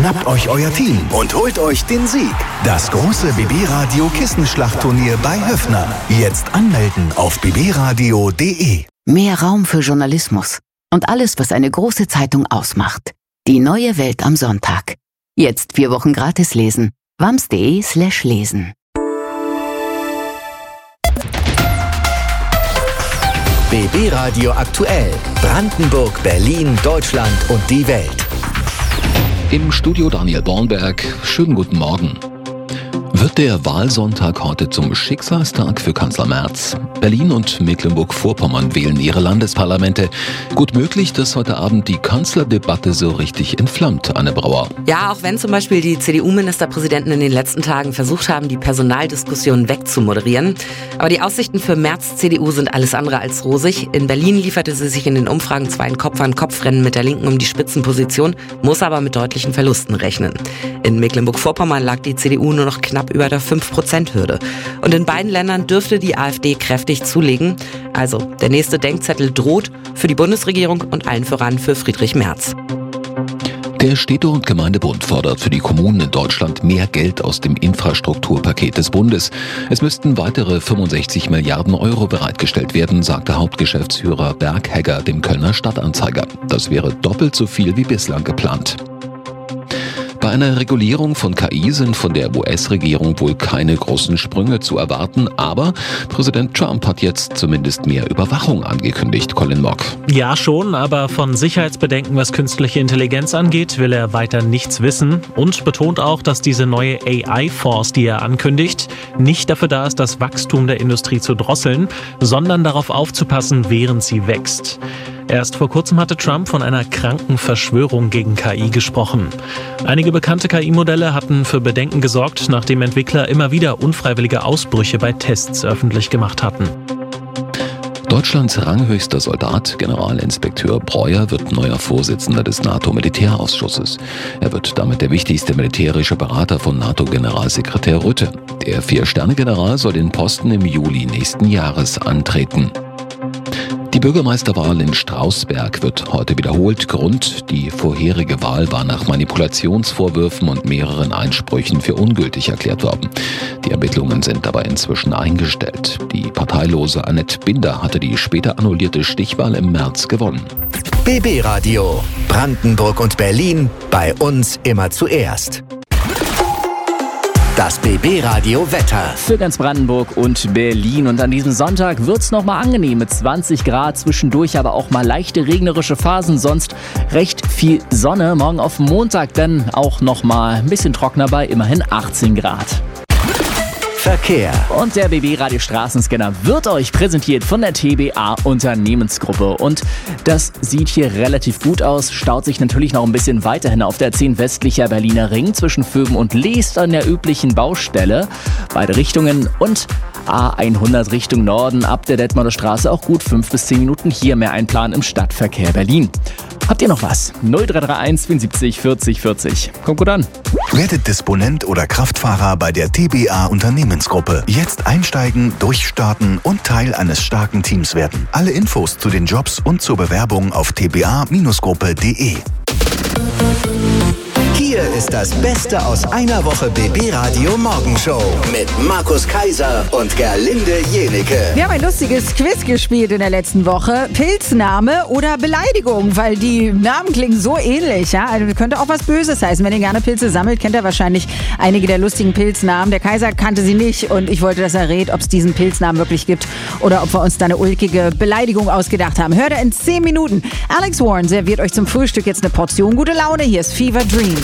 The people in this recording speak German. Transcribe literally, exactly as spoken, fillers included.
Schnappt euch euer Team und holt euch den Sieg. Das große B B Radio Kissenschlachtturnier bei Höffner. Jetzt anmelden auf b b radio punkt d e. Mehr Raum für Journalismus und alles, was eine große Zeitung ausmacht. Die neue Welt am Sonntag. Jetzt vier Wochen gratis lesen. wams punkt de slash lesen. B B Radio aktuell. Brandenburg, Berlin, Deutschland und die Welt. Im Studio Daniel Bornberg. Schönen guten Morgen. Wird der Wahlsonntag heute zum Schicksalstag für Kanzler Merz? Berlin und Mecklenburg-Vorpommern wählen ihre Landesparlamente. Gut möglich, dass heute Abend die Kanzlerdebatte so richtig entflammt, Anne Brauer. Ja, auch wenn zum Beispiel die C D U-Ministerpräsidenten in den letzten Tagen versucht haben, die Personaldiskussion wegzumoderieren. Aber die Aussichten für Merz' C D U sind alles andere als rosig. In Berlin lieferte sie sich in den Umfragen zwar ein Kopf-an-Kopf-Rennen mit der Linken um die Spitzenposition, muss aber mit deutlichen Verlusten rechnen. In Mecklenburg-Vorpommern lag die C D U nur noch knapp über der fünf Prozent Hürde. Und in beiden Ländern dürfte die AfD kräftig zulegen. Also, der nächste Denkzettel droht für die Bundesregierung und allen voran für Friedrich Merz. Der Städte- und Gemeindebund fordert für die Kommunen in Deutschland mehr Geld aus dem Infrastrukturpaket des Bundes. Es müssten weitere fünfundsechzig Milliarden Euro bereitgestellt werden, sagte Hauptgeschäftsführer Berghegger dem Kölner Stadtanzeiger. Das wäre doppelt so viel wie bislang geplant. Bei einer Regulierung von K I sind von der U S-Regierung wohl keine großen Sprünge zu erwarten, aber Präsident Trump hat jetzt zumindest mehr Überwachung angekündigt, Colin Mock. Ja schon, aber von Sicherheitsbedenken, was künstliche Intelligenz angeht, will er weiter nichts wissen und betont auch, dass diese neue A I-Force, die er ankündigt, nicht dafür da ist, das Wachstum der Industrie zu drosseln, sondern darauf aufzupassen, während sie wächst. Erst vor kurzem hatte Trump von einer kranken Verschwörung gegen K I gesprochen. Einige bekannte K I-Modelle hatten für Bedenken gesorgt, nachdem Entwickler immer wieder unfreiwillige Ausbrüche bei Tests öffentlich gemacht hatten. Deutschlands ranghöchster Soldat, Generalinspekteur Breuer, wird neuer Vorsitzender des NATO-Militärausschusses. Er wird damit der wichtigste militärische Berater von NATO-Generalsekretär Rutte. Der Vier-Sterne-General soll den Posten im Juli nächsten Jahres antreten. Die Bürgermeisterwahl in Strausberg wird heute wiederholt. Grund: die vorherige Wahl war nach Manipulationsvorwürfen und mehreren Einsprüchen für ungültig erklärt worden. Die Ermittlungen sind dabei inzwischen eingestellt. Die parteilose Annette Binder hatte die später annullierte Stichwahl im März gewonnen. B B Radio. Brandenburg und Berlin. Bei uns immer zuerst. Das B B Radio Wetter. Für ganz Brandenburg und Berlin. Und an diesem Sonntag wird's nochmal angenehm mit zwanzig Grad. Zwischendurch aber auch mal leichte regnerische Phasen. Sonst recht viel Sonne. Morgen auf Montag dann auch nochmal ein bisschen trockener bei immerhin achtzehn Grad. Verkehr. Und der B B Radio Straßenscanner wird euch präsentiert von der T B A Unternehmensgruppe. Und das sieht hier relativ gut aus. Staut sich natürlich noch ein bisschen weiterhin auf der zehn westlicher Berliner Ring zwischen Vöben und Leest an der üblichen Baustelle. Beide Richtungen und A hundert Richtung Norden ab der Detmolder Straße auch gut fünf bis zehn Minuten. Hier mehr Einplan im Stadtverkehr Berlin. Habt ihr noch was? null drei drei eins vierundsiebzig vierzig vierzig. Kommt gut an. Werdet Disponent oder Kraftfahrer bei der T B A Unternehmensgruppe. Jetzt einsteigen, durchstarten und Teil eines starken Teams werden. Alle Infos zu den Jobs und zur Bewerbung auf t b a Bindestrich gruppe punkt d e. Hier ist das Beste aus einer Woche B B Radio Morgenshow mit Markus Kaiser und Gerlinde Jenecke. Wir haben ein lustiges Quiz gespielt in der letzten Woche. Pilzname oder Beleidigung, weil die Namen klingen so ähnlich. Ja? Also könnte auch was Böses heißen. Wenn ihr gerne Pilze sammelt, kennt ihr wahrscheinlich einige der lustigen Pilznamen. Der Kaiser kannte sie nicht und ich wollte, dass er rät, ob es diesen Pilznamen wirklich gibt oder ob wir uns da eine ulkige Beleidigung ausgedacht haben. Hört ihr in zehn Minuten. Alex Warren serviert euch zum Frühstück jetzt eine Portion gute Laune. Hier ist Fever Dream.